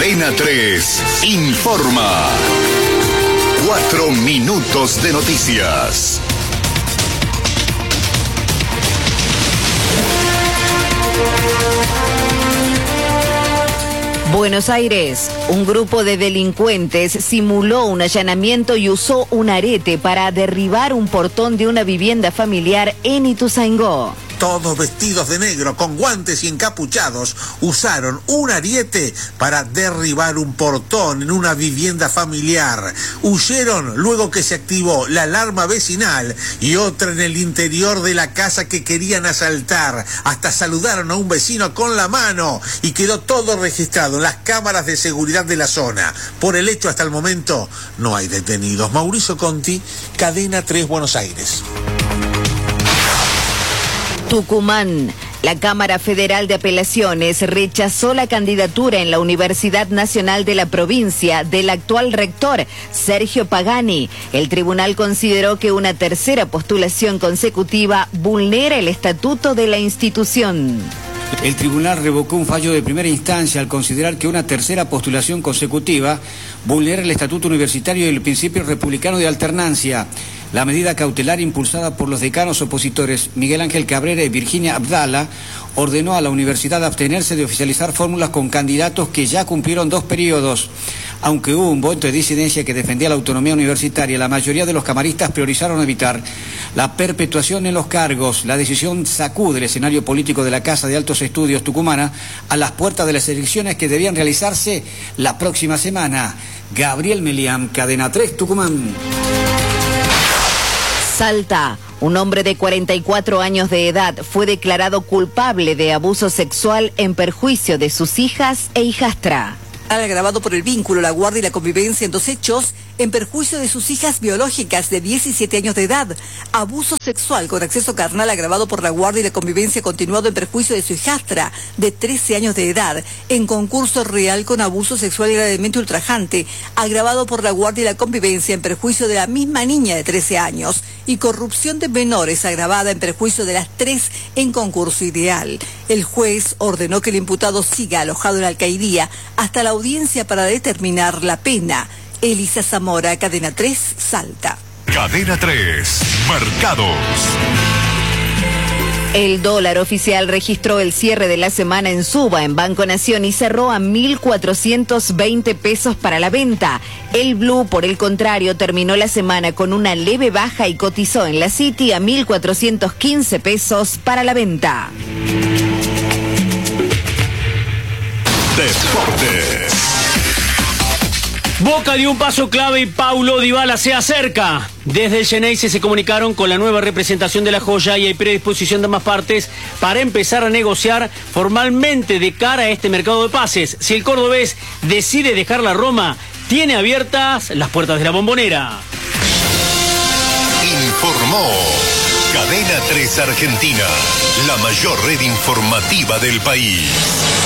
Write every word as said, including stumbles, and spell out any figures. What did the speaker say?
Cadena tres informa. Cuatro minutos de noticias. Buenos Aires. Un grupo de delincuentes simuló un allanamiento y usó un arete para derribar un portón de una vivienda familiar en Ituzaingó. Todos vestidos de negro, con guantes y encapuchados, usaron un ariete para derribar un portón en una vivienda familiar. Huyeron luego que se activó la alarma vecinal y otra en el interior de la casa que querían asaltar. Hasta saludaron a un vecino con la mano y quedó todo registrado en las cámaras de seguridad de la zona. Por el hecho, hasta el momento, no hay detenidos. Mauricio Conti, Cadena tres, Buenos Aires. Tucumán. La Cámara Federal de Apelaciones rechazó la candidatura en la Universidad Nacional de la provincia del actual rector, Sergio Pagani. El tribunal consideró que una tercera postulación consecutiva vulnera el estatuto de la institución. El tribunal revocó un fallo de primera instancia al considerar que una tercera postulación consecutiva vulnera el estatuto universitario y el principio republicano de alternancia. La medida cautelar impulsada por los decanos opositores Miguel Ángel Cabrera y Virginia Abdala ordenó a la universidad abstenerse de oficializar fórmulas con candidatos que ya cumplieron dos periodos. Aunque hubo un voto de disidencia que defendía la autonomía universitaria, la mayoría de los camaristas priorizaron evitar la perpetuación en los cargos. La decisión sacude el escenario político de la Casa de Altos Estudios tucumana a las puertas de las elecciones que debían realizarse la próxima semana. Gabriel Meliam, Cadena tres, Tucumán. Salta. Un hombre de cuarenta y cuatro años de edad fue declarado culpable de abuso sexual en perjuicio de sus hijas e hijastra. Agravado por el vínculo, la guardia y la convivencia en dos hechos, en perjuicio de sus hijas biológicas de diecisiete años de edad. Abuso sexual con acceso carnal agravado por la guardia y la convivencia continuado en perjuicio de su hijastra de trece años de edad. En concurso real con abuso sexual gravemente ultrajante, agravado por la guardia y la convivencia en perjuicio de la misma niña de trece años. Y corrupción de menores agravada en perjuicio de las tres en concurso ideal. El juez ordenó que el imputado siga alojado en la alcaidía hasta la audiencia para determinar la pena. Elisa Zamora, Cadena tres, Salta. Cadena tres, mercados. El dólar oficial registró el cierre de la semana en suba en Banco Nación y cerró a mil cuatrocientos veinte pesos para la venta. El blue, por el contrario, terminó la semana con una leve baja y cotizó en la City a mil cuatrocientos quince pesos para la venta. Deportes. Boca dio un paso clave y Paulo Dybala se acerca. Desde el Xeneize se comunicaron con la nueva representación de la joya y hay predisposición de ambas partes para empezar a negociar formalmente de cara a este mercado de pases. Si el cordobés decide dejar la Roma, tiene abiertas las puertas de la Bombonera. Informó Cadena tres Argentina, la mayor red informativa del país.